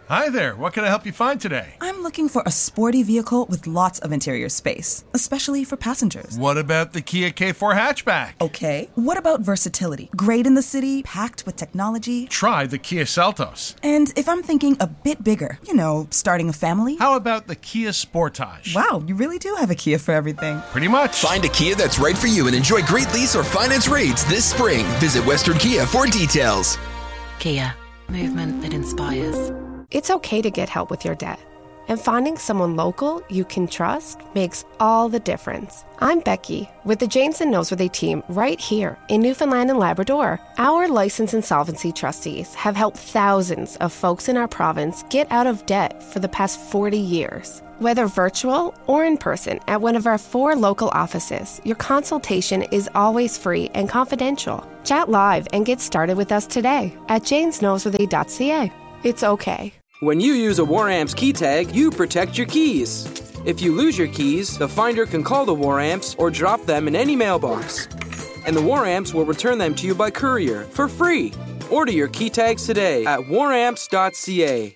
Hi there. What can I help you find today? I'm looking for a sporty vehicle with lots of interior space, especially for passengers. What about the Kia K4 hatchback? Okay. What about versatility? Great in the city, packed with technology. Try the Kia Seltos. And if I'm thinking a bit bigger, starting a family? How about the Kia Sportage? Wow, you really do have a Kia for everything. Pretty much. Find a Kia that's right for you and enjoy great lease or finance rates this spring. Visit Western Kia for details. Kia, movement that inspires. It's okay to get help with your debt. And finding someone local you can trust makes all the difference. I'm Becky with the James and Noseworthy team right here in Newfoundland and Labrador. Our licensed insolvency trustees have helped thousands of folks in our province get out of debt for the past 40 years. Whether virtual or in person at one of our 4 local offices, your consultation is always free and confidential. Chat live and get started with us today at jamesnoseworthy.ca. It's okay. When you use a WarAmps key tag, you protect your keys. If you lose your keys, the finder can call the WarAmps or drop them in any mailbox. And the WarAmps will return them to you by courier for free. Order your key tags today at waramps.ca.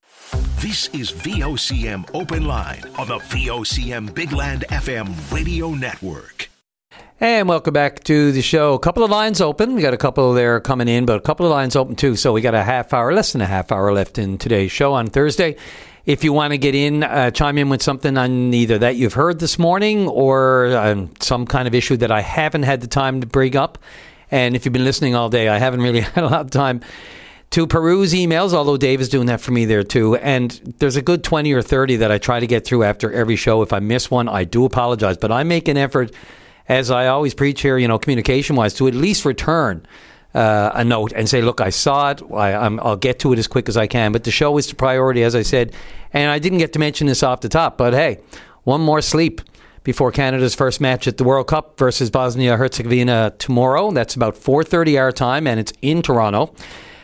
This is VOCM Open Line on the VOCM Big Land FM radio network. And welcome back to the show. A couple of lines open. We got a couple there coming in, but a couple of lines open too. So we got less than a half hour left in today's show on Thursday. If you want to get in, chime in with something on either that you've heard this morning or some kind of issue that I haven't had the time to bring up. And if you've been listening all day, I haven't really had a lot of time to peruse emails, although Dave is doing that for me there too. And there's a good 20 or 30 that I try to get through after every show. If I miss one, I do apologize. But I make an effort, as I always preach here, communication-wise, to at least return a note and say, look, I saw it. I'll get to it as quick as I can. But the show is the priority, as I said. And I didn't get to mention this off the top. But, hey, one more sleep before Canada's first match at the World Cup versus Bosnia-Herzegovina tomorrow. That's about 4:30 our time, and it's in Toronto.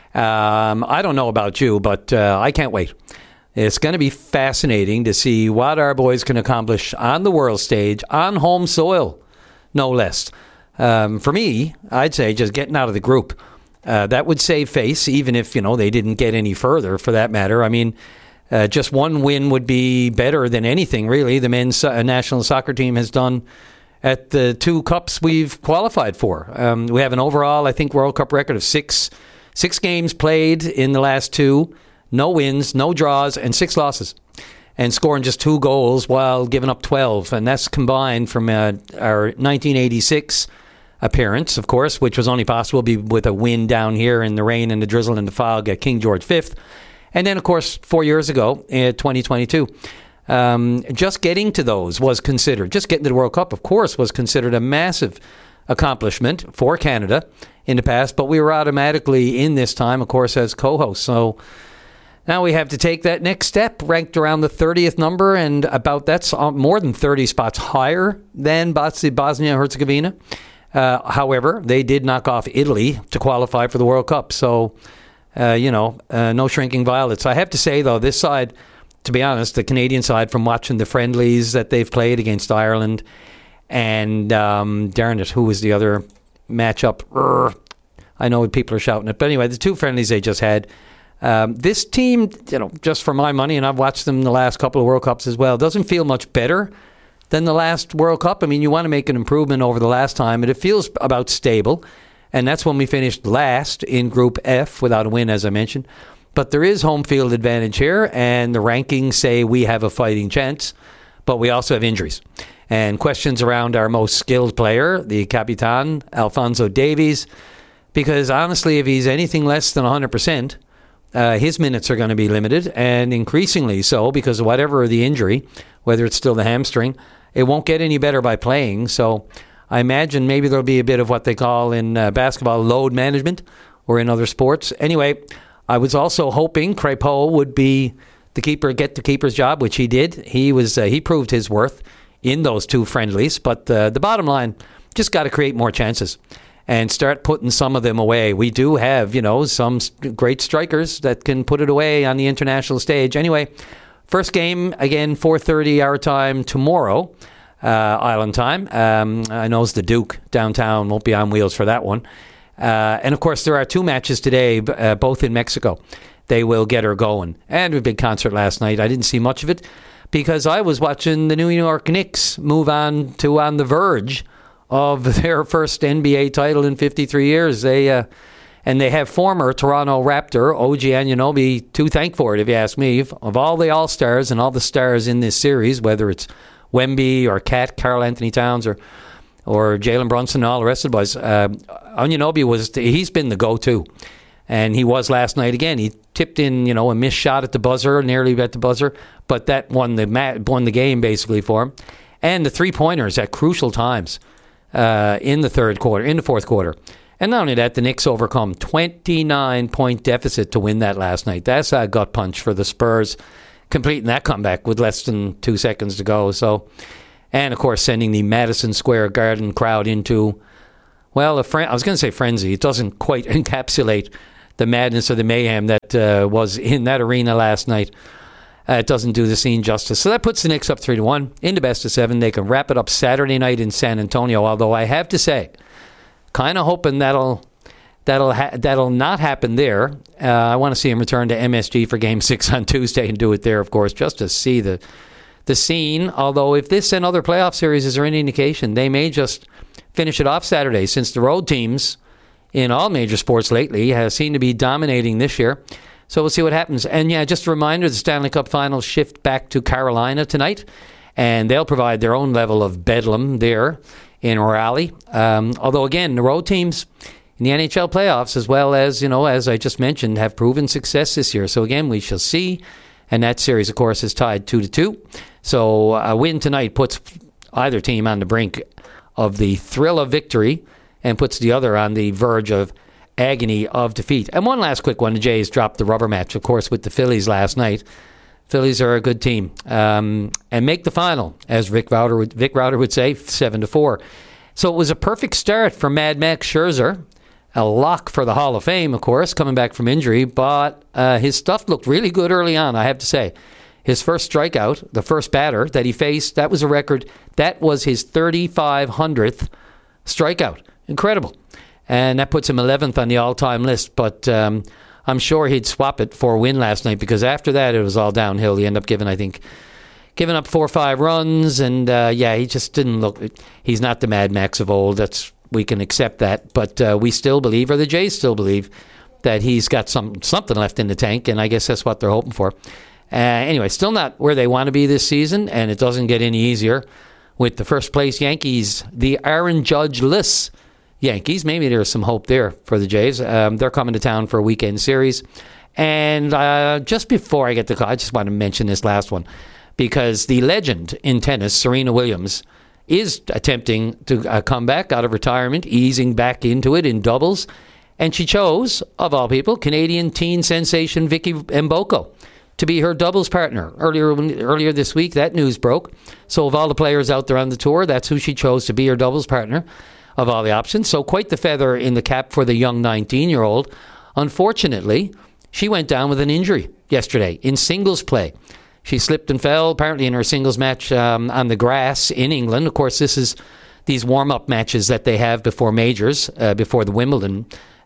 I don't know about you, but I can't wait. It's going to be fascinating to see what our boys can accomplish on the world stage, on home soil. No less. For me, I'd say just getting out of the group. That would save face, even if, they didn't get any further, for that matter. I mean, just one win would be better than anything, really. The men's national soccer team has done at the 2 cups we've qualified for. We have an overall, I think, World Cup record of 6 games played in the last 2. No wins, no draws, and 6 losses. And scoring just 2 goals while giving up 12. And that's combined from our 1986 appearance, of course, which was only possible with a win down here in the rain and the drizzle and the fog at King George V. And then, of course, 4 years ago, in 2022. Just getting to those was considered, just getting to the World Cup, of course, was considered a massive accomplishment for Canada in the past. But we were automatically in this time, of course, as co-hosts. So now we have to take that next step, ranked around the 30th number, and that's more than 30 spots higher than Bosnia-Herzegovina. However, they did knock off Italy to qualify for the World Cup. So, no shrinking violets. I have to say, though, this side, to be honest, the Canadian side, from watching the friendlies that they've played against Ireland and, darn it, who was the other matchup? I know people are shouting it. But anyway, the 2 friendlies they just had, this team, just for my money, and I've watched them the last couple of World Cups as well, doesn't feel much better than the last World Cup. I mean, you want to make an improvement over the last time, and it feels about stable. And that's when we finished last in Group F without a win, as I mentioned. But there is home field advantage here, and the rankings say we have a fighting chance, but we also have injuries. And questions around our most skilled player, the Capitan, Alphonso Davies, because honestly, if he's anything less than 100%, his minutes are going to be limited, and increasingly so because of whatever the injury, whether it's still the hamstring, it won't get any better by playing. So I imagine maybe there'll be a bit of what they call in basketball load management or in other sports. Anyway, I was also hoping Crépeau would be the keeper, get the keeper's job, which he did. He proved his worth in those 2 friendlies. But the bottom line, just got to create more chances and start putting some of them away. We do have, some great strikers that can put it away on the international stage. Anyway, first game, again, 4:30 our time tomorrow, Island time. I know it's the Duke downtown. Won't be on wheels for that one. And, of course, there are 2 matches today, both in Mexico. they will get her going. And a big concert last night. I didn't see much of it because I was watching the New York Knicks move on to on the verge of their first NBA title in 53 years. They have former Toronto Raptor OG Anunoby to thank for it, if you ask me. Of all the All-Stars and all the stars in this series, whether it's Wemby or Cat, Karl Anthony Towns or Jalen Brunson and all the rest of the boys, Anunoby he's been the go-to. And he was last night again. He tipped in, a missed shot at the buzzer, nearly at the buzzer, but that won the game basically for him. And the three-pointers at crucial times in the fourth quarter. And not only that, the Knicks overcome 29-point deficit to win that last night. That's a gut punch for the Spurs, completing that comeback with less than 2 seconds to go. So, and of course, sending the Madison Square Garden crowd into, I was going to say frenzy. It doesn't quite encapsulate the madness or the mayhem that was in that arena last night. It doesn't do the scene justice. So that puts the Knicks up 3-1 in the best of 7. They can wrap it up Saturday night in San Antonio. Although I have to say, kind of hoping that'll not happen there. I want to see him return to MSG for Game 6 on Tuesday and do it there, of course, just to see the scene. Although if this and other playoff series are any indication, they may just finish it off Saturday, since the road teams in all major sports lately have seemed to be dominating this year. So we'll see what happens. And yeah, just a reminder, the Stanley Cup Finals shift back to Carolina tonight, and they'll provide their own level of bedlam there in Raleigh. Although, again, the road teams in the NHL playoffs, as well as, as I just mentioned, have proven success this year. So again, we shall see. And that series, of course, is tied 2-2. So a win tonight puts either team on the brink of the thrill of victory and puts the other on the verge of agony of defeat. And one last quick one. The Jays dropped the rubber match, of course, with the Phillies last night. Phillies are a good team and make the final, as Vic Rauter would say, 7-4. So it was a perfect start for Mad Max Scherzer, a lock for the Hall of Fame, of course, coming back from injury. But his stuff looked really good early on, I have to say. His first strikeout, the first batter that he faced, that was a record. That was his 3,500th strikeout. Incredible. And that puts him 11th on the all-time list. But I'm sure he'd swap it for a win last night, because after that it was all downhill. He ended up giving up 4 or 5 runs. And, he just didn't look... He's not the Mad Max of old. We can accept that. But we still believe, or the Jays still believe, that he's got something left in the tank. And I guess that's what they're hoping for. Anyway, still not where they want to be this season, and it doesn't get any easier with the first-place Yankees, the Aaron Judge-less Yankees. Maybe there's some hope there for the Jays. They're coming to town for a weekend series. And just before I get to I just want to mention this last one, because the legend in tennis, Serena Williams, is attempting to come back out of retirement, easing back into it in doubles. And she chose, of all people, Canadian teen sensation Vicky Mboko to be her doubles partner. Earlier this week, that news broke. So of all the players out there on the tour, that's who she chose to be her doubles partner of all the options. So quite the feather in the cap for the young 19-year-old. Unfortunately, she went down with an injury yesterday in singles play. She slipped and fell, apparently, in her singles match on the grass in England. Of course, this is these warm-up matches that they have before majors, before the Wimbledon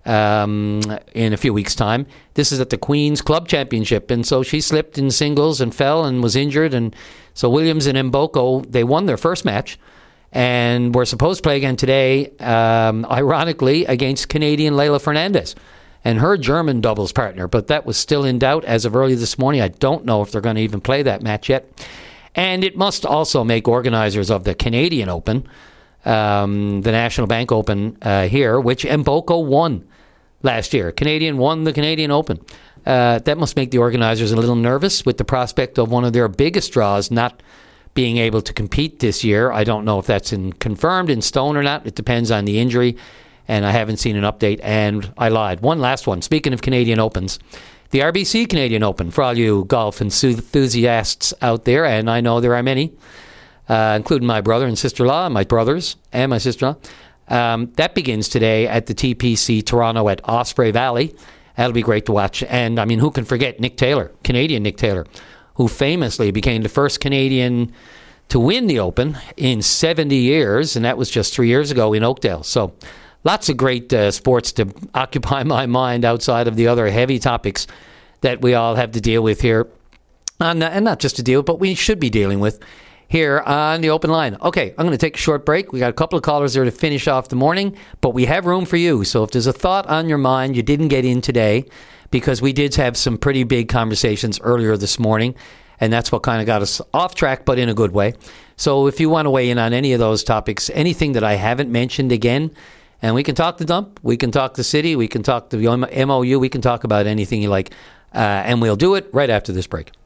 in a few weeks' time. This is at the Queen's Club Championship, and so she slipped in singles and fell and was injured. And so Williams and Mboko, they won their first match, and were supposed to play again today, ironically, against Canadian Leylah Fernandez and her German doubles partner. But that was still in doubt as of early this morning. I don't know if they're going to even play that match yet. And it must also make organizers of the Canadian Open, the National Bank Open here, which Mboko won last year. Canadian won the Canadian Open. That must make the organizers a little nervous with the prospect of one of their biggest draws not being able to compete this year. I don't know if that's confirmed in stone or not. It depends on the injury, and I haven't seen an update, and I lied. One last one. Speaking of Canadian Opens, the RBC Canadian Open, for all you golf enthusiasts out there, and I know there are many, including my brother and sister-in-law, my brothers and my sister-in-law. That begins today at the TPC Toronto at Osprey Valley. That'll be great to watch. And, I mean, who can forget Nick Taylor, Canadian Nick Taylor, who famously became the first Canadian to win the Open in 70 years, and that was just 3 years ago in Oakdale. So lots of great sports to occupy my mind outside of the other heavy topics that we all have to deal with here. And not just to deal with, but we should be dealing with here on the open line. Okay, I'm going to take a short break. We got a couple of callers there to finish off the morning, but we have room for you. So if there's a thought on your mind you didn't get in today, because we did have some pretty big conversations earlier this morning, and that's what kind of got us off track, but in a good way. So if you want to weigh in on any of those topics, anything that I haven't mentioned again, and we can talk the dump, we can talk the city, we can talk the MOU, we can talk about anything you like, and we'll do it right after this break.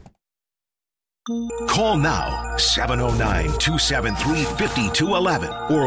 Call now, 709-273-5211 or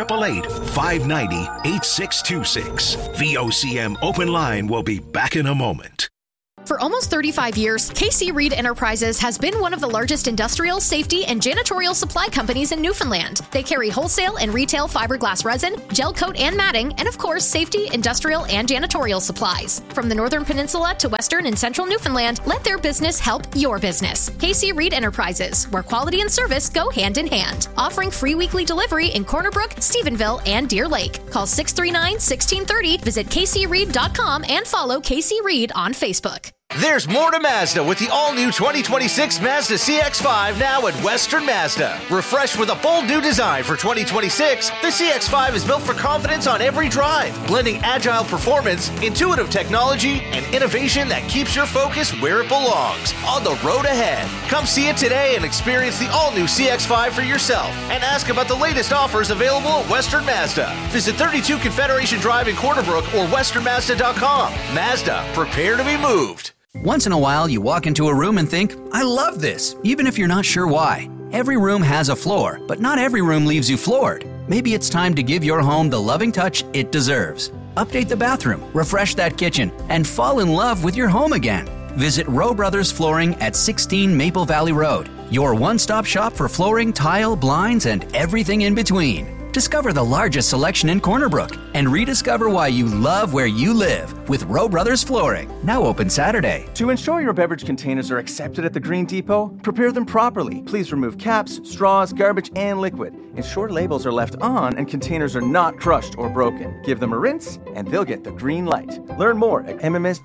1-888-590-8626. VOCM Open Line will be back in a moment. For almost 35 years, KC Reed Enterprises has been one of the largest industrial, safety, and janitorial supply companies in Newfoundland. They carry wholesale and retail fiberglass resin, gel coat and matting, and of course, safety, industrial, and janitorial supplies. From the Northern Peninsula to Western and Central Newfoundland, let their business help your business. KC Reed Enterprises, where quality and service go hand in hand. Offering free weekly delivery in Corner Brook, Stephenville, and Deer Lake. Call 639-1630, visit kcreed.com, and follow KC Reed on Facebook. There's more to Mazda with the all-new 2026 Mazda CX-5 now at Western Mazda. Refreshed with a bold new design for 2026, the CX-5 is built for confidence on every drive, blending agile performance, intuitive technology, and innovation that keeps your focus where it belongs, on the road ahead. Come see it today and experience the all-new CX-5 for yourself, and ask about the latest offers available at Western Mazda. Visit 32 Confederation Drive in Corner Brook or westernmazda.com. Mazda, prepare to be moved. Once in a while, you walk into a room and think, I love this, even if you're not sure why. Every room has a floor, but not every room leaves you floored. Maybe it's time to give your home the loving touch it deserves. Update the bathroom, refresh that kitchen, and fall in love with your home again. Visit Rowe Brothers Flooring at 16 Maple Valley Road, your one-stop shop for flooring, tile, blinds, and everything in between. Discover the largest selection in Corner Brook and rediscover why you love where you live with Rowe Brothers Flooring. Now open Saturday. To ensure your beverage containers are accepted at the Green Depot, prepare them properly. Please remove caps, straws, garbage, and liquid. Ensure labels are left on and containers are not crushed or broken. Give them a rinse and they'll get the green light. Learn more at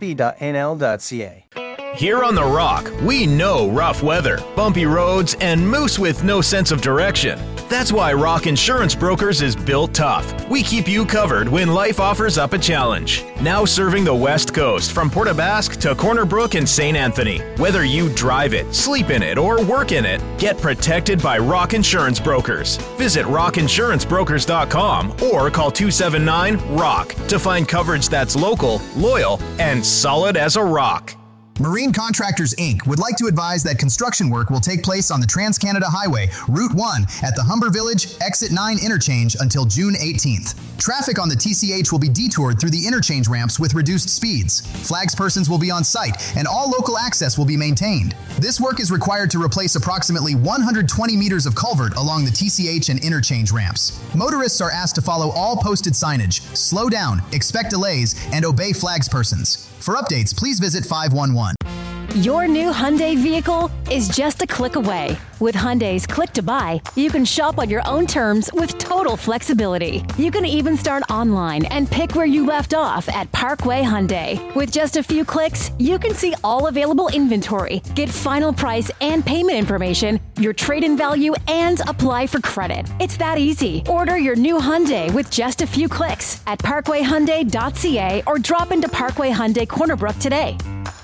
mmsb.nl.ca. Here on The Rock, we know rough weather, bumpy roads, and moose with no sense of direction. That's why Rock Insurance Brokers is built tough. We keep you covered when life offers up a challenge. Now serving the West Coast from Port aux Basques to Corner Brook and St. Anthony. Whether you drive it, sleep in it, or work in it, get protected by Rock Insurance Brokers. Visit rockinsurancebrokers.com or call 279-ROCK to find coverage that's local, loyal, and solid as a rock. Marine Contractors, Inc. would like to advise that construction work will take place on the Trans-Canada Highway, Route 1, at the Humber Village Exit 9 interchange until June 18th. Traffic on the TCH will be detoured through the interchange ramps with reduced speeds. Flagspersons will be on site, and all local access will be maintained. This work is required to replace approximately 120 meters of culvert along the TCH and interchange ramps. Motorists are asked to follow all posted signage, slow down, expect delays, and obey flagspersons. For updates, please visit 511. Your new Hyundai vehicle is just a click away. With Hyundai's Click to Buy, you can shop on your own terms with total flexibility. You can even start online and pick where you left off at Parkway Hyundai. With just a few clicks, you can see all available inventory, get final price and payment information, your trade-in value, and apply for credit. It's that easy. Order your new Hyundai with just a few clicks at parkwayhyundai.ca or drop into Parkway Hyundai Corner Brook today.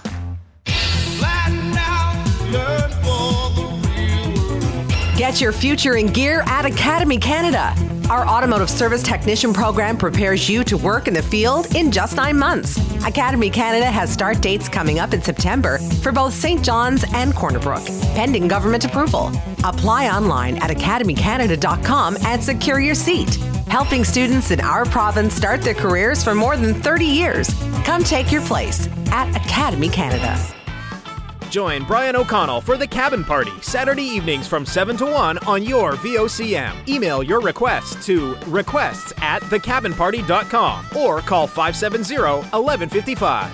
Get your future in gear at Academy Canada. Our automotive service technician program prepares you to work in the field in just 9 months. Academy Canada has start dates coming up in September for both St. John's and Corner Brook, pending government approval. Apply online at academycanada.com and secure your seat. Helping students in our province start their careers for more than 30 years. Come take your place at Academy Canada. Join Brian O'Connell for The Cabin Party, Saturday evenings from 7 to 1 on your VOCM. Email your requests to requests@thecabinparty.com or call 570-1155.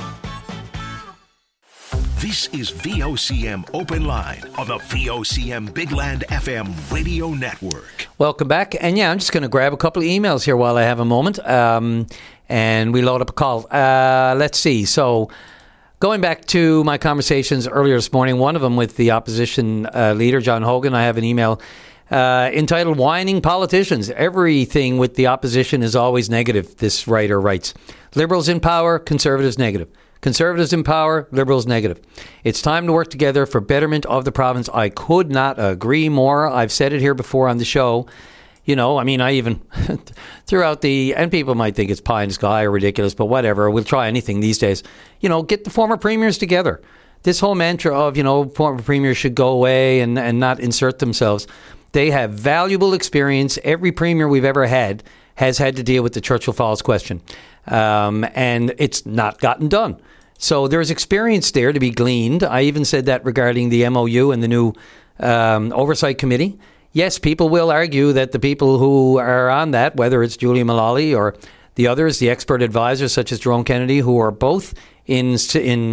This is VOCM Open Line on the VOCM Big Land FM radio network. Welcome back. And yeah, I'm just going to grab a couple of emails here while I have a moment. And we load up a call. Let's see. So Going back to my conversations earlier this morning, one of them with the opposition leader, John Hogan, I have an email entitled Whining Politicians. Everything with the opposition is always negative, this writer writes. Liberals in power, Conservatives negative. Conservatives in power, Liberals negative. It's time to work together for betterment of the province. I could not agree more. I've said it here before on the show. You know, I mean, I even throughout and people might think it's pie in the sky or ridiculous, but whatever. We'll try anything these days. You know, get the former premiers together. This whole mantra of, former premiers should go away and not insert themselves. They have valuable experience. Every premier we've ever had has had to deal with the Churchill Falls question. And it's not gotten done. So there's experience there to be gleaned. I even said that regarding the MOU and the new oversight committee. Yes, people will argue that the people who are on that, whether it's Julia Mullally or the others, the expert advisors such as Jerome Kennedy, who are both in